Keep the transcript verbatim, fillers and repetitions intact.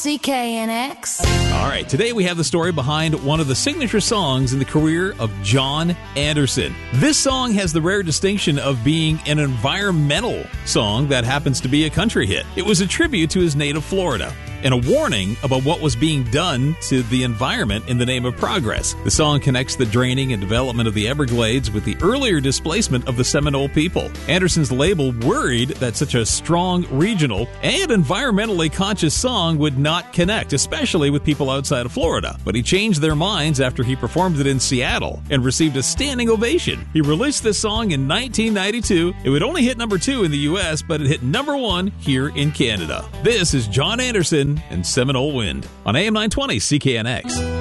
C K N X. All right, today we have the story behind one of the signature songs in the career of Jon Anderson. This song has the rare distinction of being an environmental song that happens to be a country hit. It was a tribute to his native Florida and a warning about what was being done to the environment in the name of progress. The song connects the draining and development of the Everglades with the earlier displacement of the Seminole people. Anderson's label worried that such a strong regional and environmentally conscious song would not connect, especially with people outside of Florida. But he changed their minds after he performed it in Seattle and received a standing ovation. He released this song in nineteen ninety-two. It would only hit number two in the U S, but it hit number one here in Canada. This is Jon Anderson and Seminole Wind on A M nine twenty C K N X.